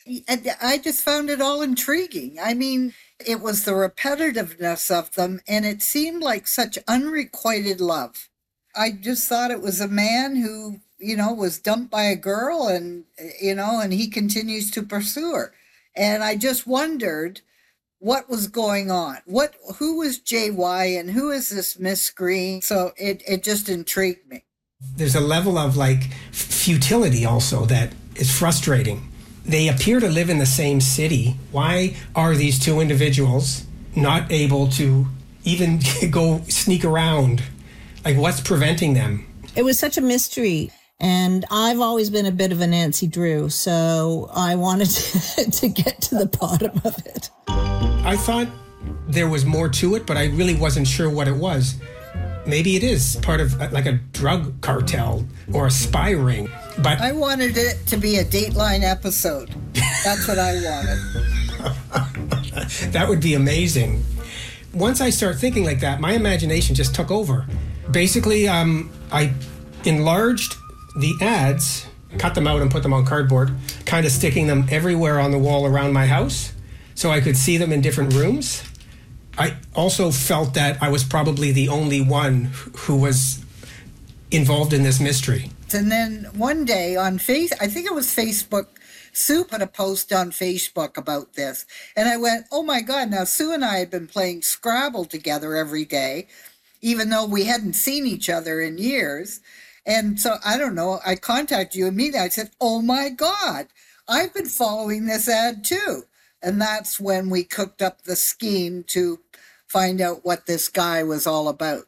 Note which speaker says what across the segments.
Speaker 1: I just found it all intriguing. I mean, it was the repetitiveness of them, and it seemed like such unrequited love. I just thought it was a man who, was dumped by a girl and he continues to pursue her. And I just wondered what was going on. Who was JY and who is this Miss Green? So it just intrigued me.
Speaker 2: There's a level of futility also that is frustrating. They appear to live in the same city. Why are these two individuals not able to even go sneak around? What's preventing them?
Speaker 3: It was such a mystery. And I've always been a bit of a Nancy Drew, so I wanted to get to the bottom of it.
Speaker 2: I thought there was more to it, but I really wasn't sure what it was. Maybe it is part of a drug cartel or a spy ring. But
Speaker 1: I wanted it to be a Dateline episode. That's what I wanted.
Speaker 2: That would be amazing. Once I start thinking like that, my imagination just took over. Basically, I enlarged the ads, cut them out and put them on cardboard, kind of sticking them everywhere on the wall around my house so I could see them in different rooms. I also felt that I was probably the only one who was involved in this mystery.
Speaker 1: And then one day on I think it was Facebook, Sue put a post on Facebook about this. And I went, oh my God, now Sue and I had been playing Scrabble together every day, even though we hadn't seen each other in years. And so, I don't know, I contacted you immediately. I said, oh my God, I've been following this ad too. And that's when we cooked up the scheme to find out what this guy was all about.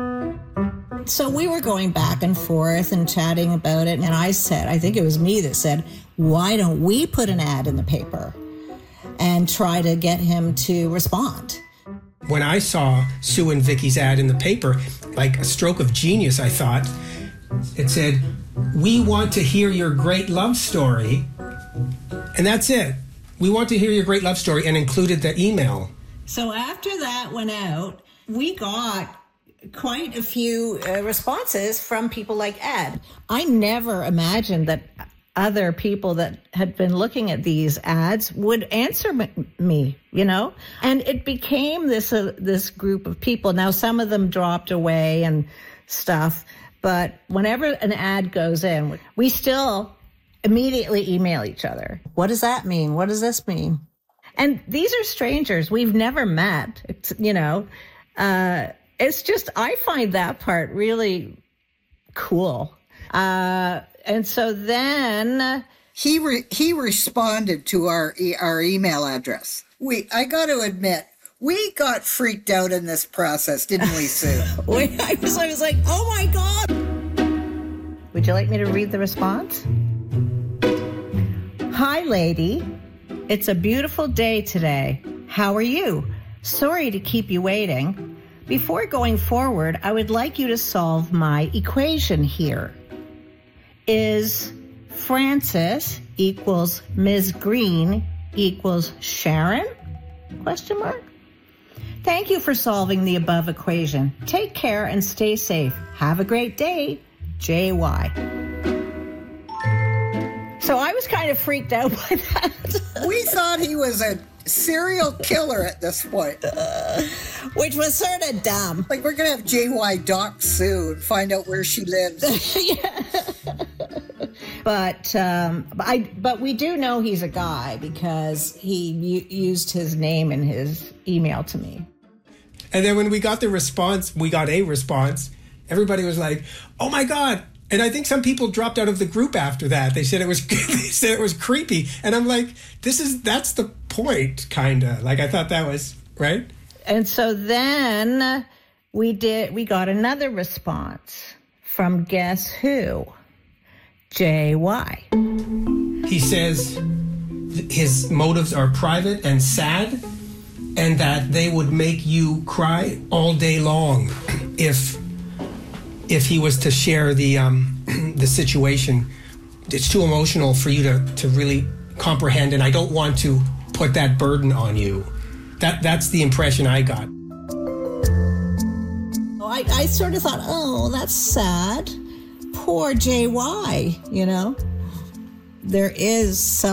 Speaker 3: So we were going back and forth and chatting about it. And I think it was me that said, why don't we put an ad in the paper and try to get him to respond?
Speaker 2: When I saw Sue and Vicky's ad in the paper, like a stroke of genius, I thought, it said, we want to hear your great love story. And that's it. We want to hear your great love story, and included the email.
Speaker 3: So after that went out, we got quite a few responses from people like Ed. I never imagined that other people that had been looking at these ads would answer me, and it became this group of people. Now, some of them dropped away and stuff, but whenever an ad goes in, we still immediately email each other. What does that mean? What does this mean? And these are strangers we've never met, it's just, I find that part really cool. And so then
Speaker 1: he responded to our email address. I got to admit, we got freaked out in this process, didn't we, Sue?
Speaker 3: I was like, oh my God. Would you like me to read the response? Hi, lady. It's a beautiful day today. How are you? Sorry to keep you waiting. Before going forward, I would like you to solve my equation here. Is Francis equals Ms. Green equals Sharon? Question mark. Thank you for solving the above equation. Take care and stay safe. Have a great day. JY. So I was kind of freaked out by that.
Speaker 1: We thought he was a serial killer at this point.
Speaker 3: Which was sort of dumb.
Speaker 1: Like, we're going to have JY doc Sue and find out where she lives.
Speaker 3: Yeah. But we do know he's a guy because he used his name in his email to me.
Speaker 2: And then when we got a response, everybody was like, oh my God. And I think some people dropped out of the group after that. They said it was creepy. And I'm like, that's the point, kind of. Like, I thought that was, right?
Speaker 3: And so then we got another response from guess who? JY.
Speaker 2: He says his motives are private and sad, and that they would make you cry all day long if he was to share the situation. It's too emotional for you to really comprehend, and I don't want to put that burden on you. That's the impression I got.
Speaker 3: I sort of thought, oh, that's sad. Poor JY, There is some